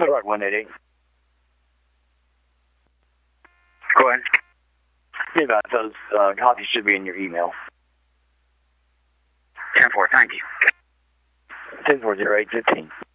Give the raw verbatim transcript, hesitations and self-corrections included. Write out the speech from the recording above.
All right, one eight eight. Go ahead. Yeah, about those uh, copies should be in your email. ten four, thank you. ten four zero eight fifteen.